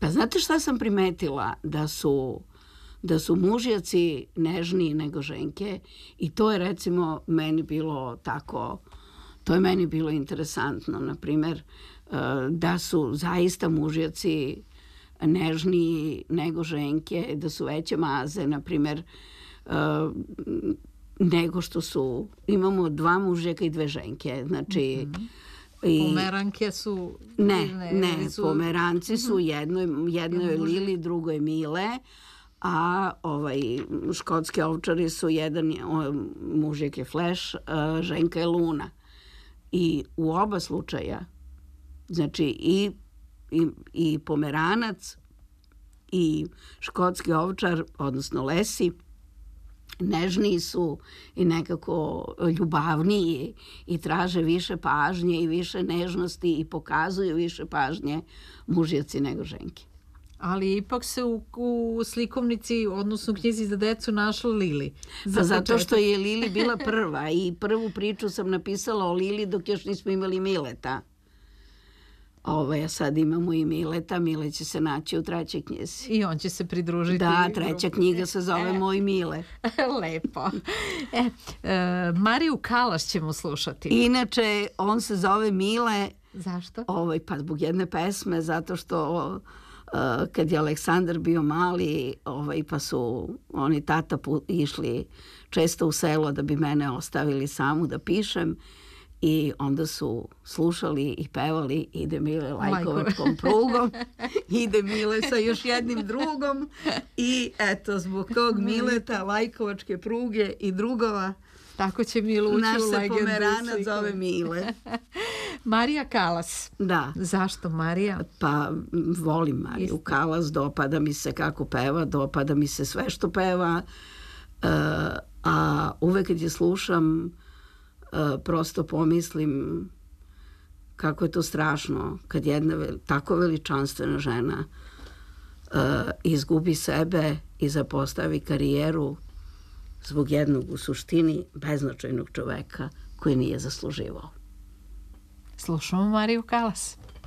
A znate šta sam primetila? Da su mužjaci nežniji nego ženke i to je recimo meni bilo tako, to je meni bilo interesantno, na primjer, da su zaista mužjaci nežniji nego ženke, da su veće maze, na primjer, nego što su, imamo 2 mužjaka i 2 ženke, znači... Pomeranke su... Ne, pomeranci su, jedno je Lili, drugo je Mile, a škotske ovčari su, jedan mužjak je Flash, ženka je Luna. I u oba slučaja, znači i pomeranac i škotski ovčar, odnosno Lesi, nežniji su i nekako ljubavniji i traže više pažnje i više nežnosti i pokazuju više pažnje mužjaci nego ženke. Ali ipak se u slikovnici, odnosno knjizi za decu, našla Lili. Pa zato što je Lili bila prva i prvu priču sam napisala o Lili dok još nismo imali Mileta. A sad imamo i Mileta, Mile će se naći u 3. knjizi. I on će se pridružiti. Da, 3. knjiga se zove Moj Mile. Lepo. Mariju Kalas ćemo slušati. Inače, on se zove Mile. Zašto? Pa zbog jedne pesme, zato što kad je Aleksandar bio mali, pa su oni tata išli često u selo da bi mene ostavili samu da pišem. I onda su slušali i pevali Ide Mile lajkovačkom prugom, ide Mile sa još jednim drugom i eto, zbog tog Mileta, lajkovačke pruge i drugova, tako će Milo ući u legendu. Naš se pomeranac zove Mile. Marija Kalas. Da. Zašto Marija? Pa volim Mariju Kalas, dopada mi se kako peva, dopada mi se sve što peva, a uvek kad je slušam prosto pomislim kako je to strašno kad jedna tako veličanstvena žena izgubi sebe i zapostavi karijeru zbog jednog u suštini beznačajnog čoveka koji nije zasluživao. Slušamo Mariju Kalas.